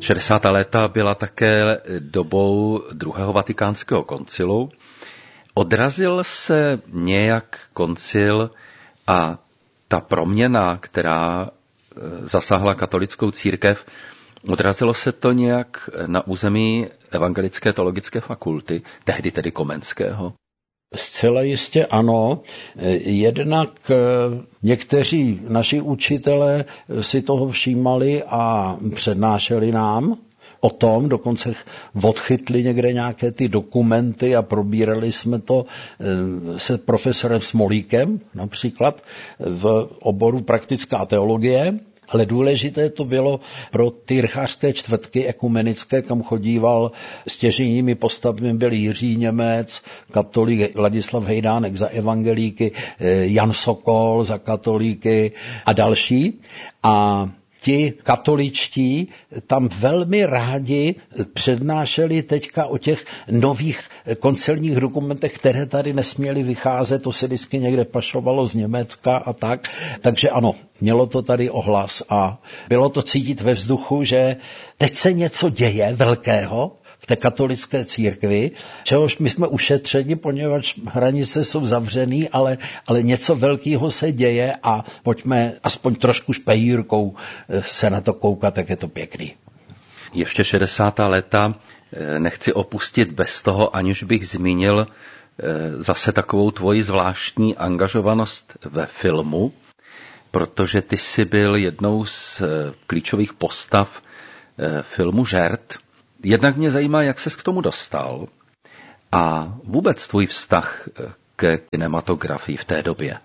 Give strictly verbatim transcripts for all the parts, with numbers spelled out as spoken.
šedesátá léta byla také dobou druhého vatikánského koncilu. Odrazil se nějak koncil a ta proměna, která zasáhla katolickou církev, odrazilo se to nějak na území Evangelické teologické fakulty, tehdy tedy Komenského? Zcela jistě ano. Jednak někteří naši učitelé si toho všímali a přednášeli nám o tom, dokonce odchytli někde nějaké ty dokumenty a probírali jsme to se profesorem Smolíkem, například v oboru praktická teologie. Ale důležité to bylo pro ty rychářské čtvrtky ekumenické, kam chodíval stěžejními postavami byl Jiří Němec, katolík Ladislav Hejdánek za evangelíky, Jan Sokol za katolíky a další. A ti katoličtí tam velmi rádi přednášeli teďka o těch nových koncilních dokumentech, které tady nesměly vycházet, to se vždycky někde pašovalo z Německa a tak. Takže ano, mělo to tady ohlas a bylo to cítit ve vzduchu, že teď se něco děje velkého v té katolické církvi, čehož my jsme ušetřeni, poněvadž hranice jsou zavřený, ale, ale něco velkého se děje a pojďme aspoň trošku špehírkou se na to koukat, tak je to pěkný. Ještě šedesátá léta nechci opustit bez toho, aniž bych zmínil zase takovou tvoji zvláštní angažovanost ve filmu, protože ty jsi byl jednou z klíčových postav filmu Žert. Jednak mě zajímá, jak ses k tomu dostal a vůbec tvůj vztah ke kinematografii v té době.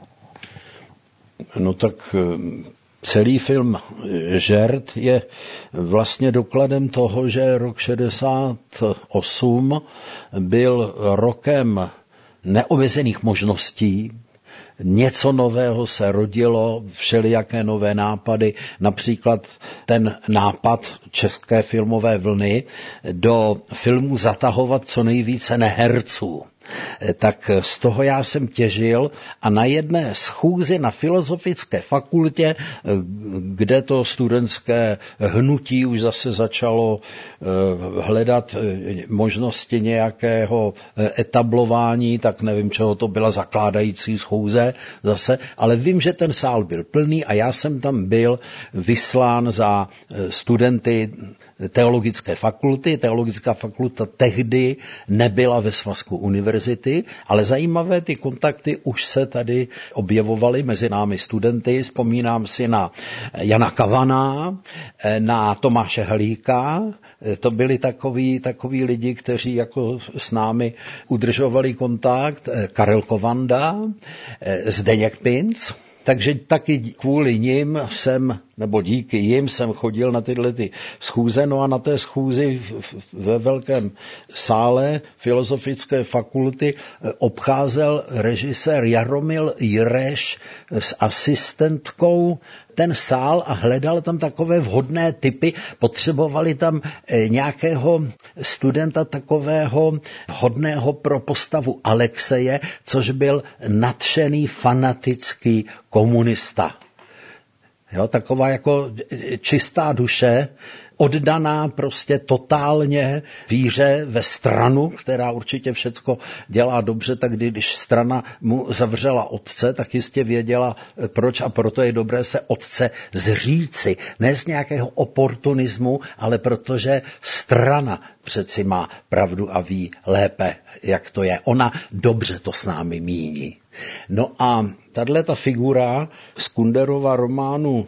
No tak celý film Žert je vlastně dokladem toho, že rok šedesát osm byl rokem neomezených možností. Něco nového se rodilo, všelijaké nové nápady, například ten nápad české filmové vlny do filmu zatahovat co nejvíce neherců. Tak z toho já jsem těžil a na jedné schůzi na Filozofické fakultě, kde to studentské hnutí už zase začalo hledat možnosti nějakého etablování, tak nevím, čeho to byla zakládající schůze zase, ale vím, že ten sál byl plný a já jsem tam byl vyslán za studenty teologické fakulty. Teologická fakulta tehdy nebyla ve svazku univerzity, ale zajímavé ty kontakty už se tady objevovaly mezi námi studenty. Vzpomínám si na Jana Kavana, na Tomáše Halíka. To byli takoví, takoví lidi, kteří jako s námi udržovali kontakt. Karel Kovanda, Zdeněk Pinc. Takže taky kvůli nim jsem, nebo díky jim jsem chodil na tyhle ty schůze, no a na té schůzi ve velkém sále Filozofické fakulty obcházel režisér Jaromil Jireš s asistentkou ten sál a hledal tam takové vhodné typy. Potřebovali tam nějakého studenta takového hodného pro postavu Alexeje, což byl nadšený fanatický komunista. Jo, taková jako čistá duše, oddaná prostě totálně víře ve stranu, která určitě všecko dělá dobře, tak když strana mu zavřela otce, tak jistě věděla proč a proto je dobré se otce zříci. Ne z nějakého oportunismu, ale protože strana přeci má pravdu a ví lépe, jak to je. Ona dobře to s námi míní. No a tato figura z Kunderova románu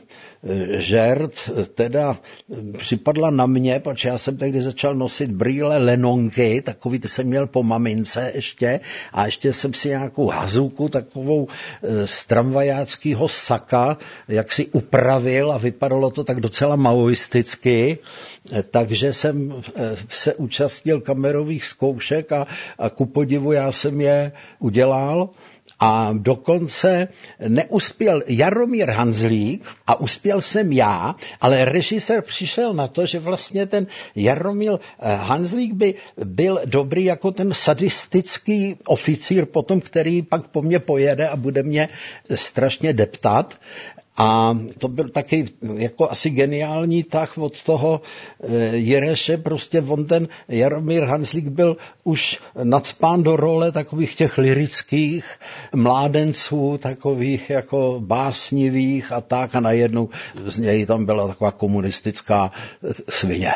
Žert teda připadla na mě, protože já jsem tehdy začal nosit brýle Lenonky, takový ty jsem měl po mamince ještě a ještě jsem si nějakou hazuku takovou z tramvajáckého saka, jak si upravil a vypadalo to tak docela maoisticky, takže jsem se účastnil kamerových zkoušek a, a ku podivu já jsem je udělal. A dokonce neuspěl Jaromír Hanzlík a uspěl jsem já, ale režisér přišel na to, že vlastně ten Jaromír Hanzlík by byl dobrý jako ten sadistický oficír potom, který pak po mně pojede a bude mě strašně deptat. A to byl taky jako asi geniální tah od toho Jireše, prostě on ten Jaromír Hanzlík byl už nacpán do role takových těch lyrických mládenců, takových jako básnivých a tak a najednou z něj tam byla taková komunistická svině.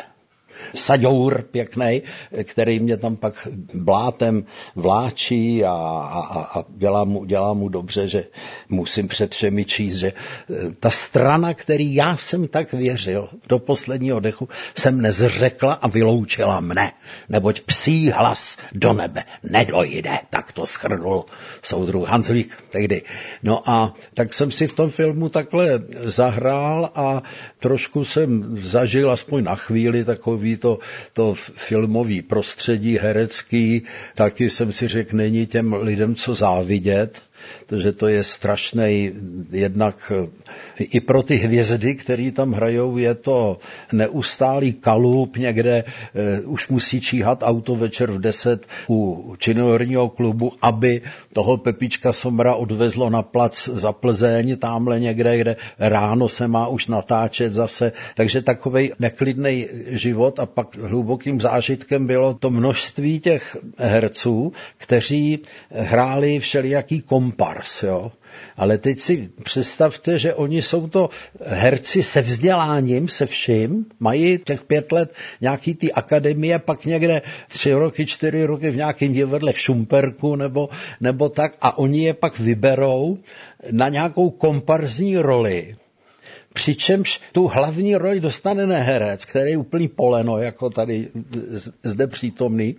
Saďour pěknej, který mě tam pak blátem vláčí a, a, a dělá, mu, dělá mu dobře, že musím před všemi číst, že ta strana, který já jsem tak věřil do posledního dechu, jsem nezřekla a vyloučila mne, neboť psí hlas do nebe nedojde, tak to shrnul soudruh Hanzlík tehdy. No a tak jsem si v tom filmu takhle zahrál a trošku jsem zažil aspoň na chvíli takový to, to filmový prostředí herecký, taky jsem si řekl, není těm lidem co závidět, protože to je strašnej, jednak i pro ty hvězdy, který tam hrajou, je to neustálý kalup, někde eh, už musí číhat auto večer v deset u činoherního klubu, aby toho Pepička Somra odvezlo na plac za Plzeň, tamhle někde, kde ráno se má už natáčet zase, takže takovej neklidnej život a pak hlubokým zážitkem bylo to množství těch herců, kteří hráli všelijaký kompars, jo. Ale teď si představte, že oni jsou to herci se vzděláním, se vším, mají těch pět let nějaký ty akademie, pak někde tři roky, čtyři roky v nějakém divadle v Šumperku nebo, nebo tak a oni je pak vyberou na nějakou komparzní roli. Přičemž tu hlavní roli dostane neherec, který je úplný poleno, jako tady zde přítomný,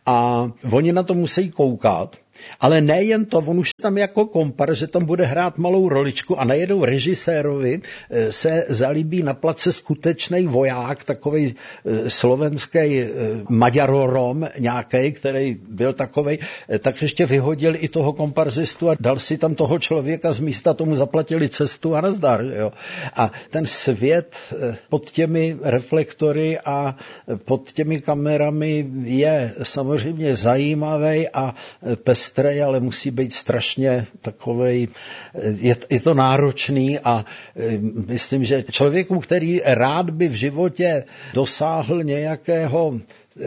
a oni na to musí koukat. Ale nejen to, on už tam jako kompar, že tam bude hrát malou roličku a najednou režisérovi se zalíbí na place skutečný voják, takovej slovenský maďarorom nějaký, který byl takovej, tak ještě vyhodil i toho komparzistu a dal si tam toho člověka z místa, tomu zaplatili cestu a nazdar. Jo. A ten svět pod těmi reflektory a pod těmi kamerami je samozřejmě zajímavý a pes strej, ale musí být strašně takovej, je, je to náročný a myslím, že člověku, který rád by v životě dosáhl nějakého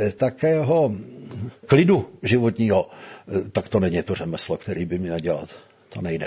takého klidu životního, tak to není to řemeslo, který by měl dělat. To nejde.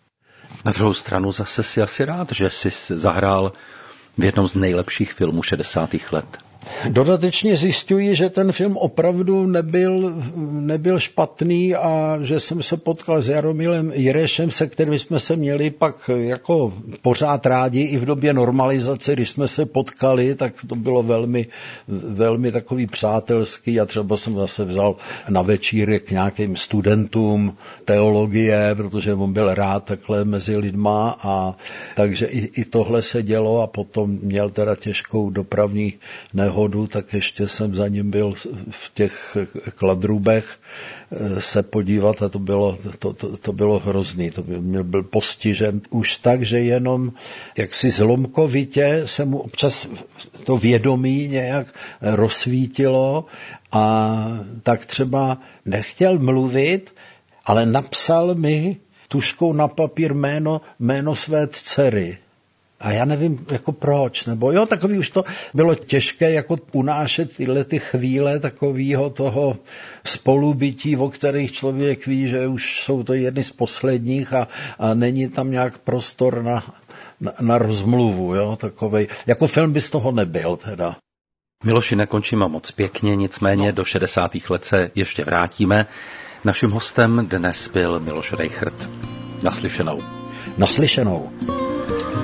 Na druhou stranu zase si asi rád, že jsi zahrál v jednom z nejlepších filmů šedesátých let. Dodatečně zjišťuji, že ten film opravdu nebyl, nebyl špatný a že jsem se potkal s Jaromílem Jirešem, se kterým jsme se měli pak jako pořád rádi i v době normalizace, když jsme se potkali, tak to bylo velmi, velmi takový přátelský a třeba jsem zase vzal na večírek k nějakým studentům teologie, protože on byl rád takhle mezi lidma a takže i, i tohle se dělo a potom měl teda těžkou dopravní nehodu, tak ještě jsem za ním byl v těch Kladrubech se podívat a to bylo, to, to, to bylo hrozný. To byl, byl postižen už tak, že jenom jaksi zlomkovitě se mu občas to vědomí nějak rozsvítilo a tak třeba nechtěl mluvit, ale napsal mi tužkou na papír jméno, jméno své dcery. A já nevím, jako proč, nebo jo, takový už to bylo těžké, jako unášet tyhle ty chvíle takového toho spolubytí, o kterých člověk ví, že už jsou to jedny z posledních a, a není tam nějak prostor na, na, na rozmluvu, jo, takovej, jako film by z toho nebyl teda. Miloši, nekončíme moc pěkně, nicméně no. Do šedesátých let se ještě vrátíme. Naším hostem dnes byl Miloš Rejchrt. Naslyšenou. Naslyšenou.